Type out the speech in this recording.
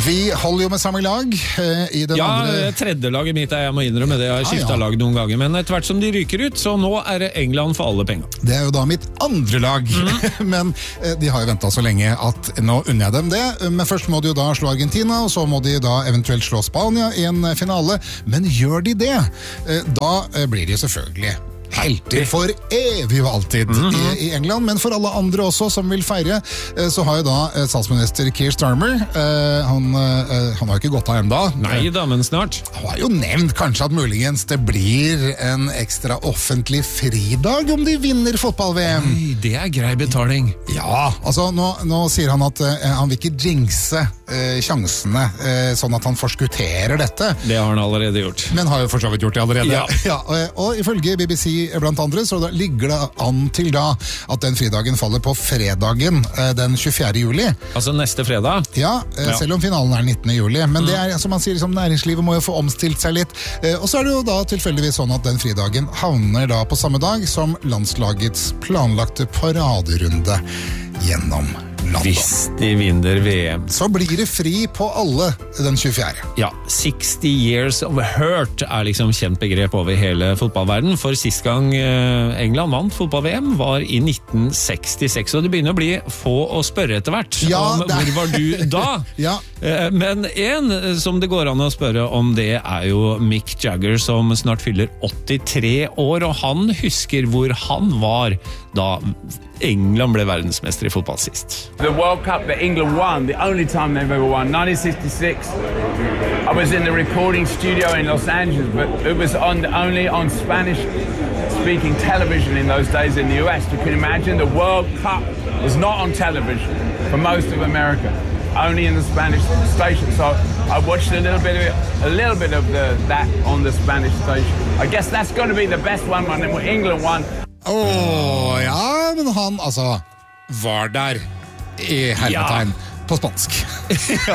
Vi holder jo med samme lag i den andre... Tredje laget mitt jeg må innrømme det. Jeg har skiftet lag noen ganger, men etter hvert som de ryker ut, så nå det England for alle penger. Det jo da mitt andre lag, men de har jo ventet så lenge at nå unner jeg dem det. Men først må de jo da slå Argentina, og så må de da eventuelt slå Spania i en finale. Men gjør de det, da blir de selvfølgelig helter for evig og alltid i England, men for alle andre også som vil feire, så har jo da statsminister Keir Starmer, han har jo ikke gått av enda. Nei da, men snart. Han har jo nevnt kanskje at muligens det blir en ekstra offentlig fridag om de vinner fotball-VM. Oi, det grei betaling. Ja, altså nå sier han at han vil ikke jinxe sjansene, sånn at han forskutterer dette. Det har han allerede gjort. Men har jo for så vidt gjort det allerede. Ja. Og ifølge BBC blant andre, så da ligger det an til da at den fridagen faller på fredagen den 24. juli. Altså neste fredag? Ja, selv om finalen 19. juli. Men det som man sier, liksom, næringslivet må jo få omstilt seg litt. Og så det jo da tilfeldigvis sånn at den fridagen havner da på samme dag som landslagets planlagte paraderunde gjennom London. Hvis de vinner VM. Så blir det fri på alle den 24. Ja, 60 years of hurt liksom kjent begrep over hele fotballverden. For sist gang England vant fotball-VM var i 1966, og det begynner å bli få å spørre etter hvert om hvor var du da? Men en som det går an å spørre om det jo Mick Jagger, som snart fyller 83 år, og han husker hvor han var da England ble verdensmester i fotball sist. The World Cup that England won, the only time they've ever won, 1966. I was in the recording studio in Los Angeles, but it was only on Spanish-speaking television in those days in the US. You can imagine the World Cup was not on television for most of America, only in the Spanish station. So I watched a little bit of that on the Spanish station. I guess that's going to be the best one when England won. Ja, men han var der i hermetegn på spansk.